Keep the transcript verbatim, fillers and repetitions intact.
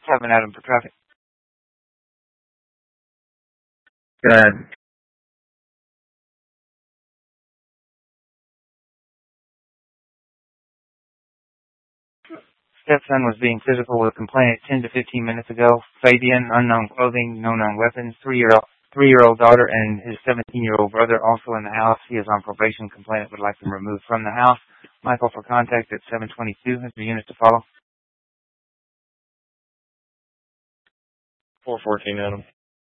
Kevin Adam for traffic. Go ahead. Stepson was being physical with a complainant ten to fifteen minutes ago. Fabian, unknown clothing, no known weapons, three-year-old three-year-old daughter and his seventeen-year-old brother also in the house. He is on probation. Complainant would like him removed from the house. Michael for contact at seven twenty-two. Has the unit to follow? four fourteen, Adam.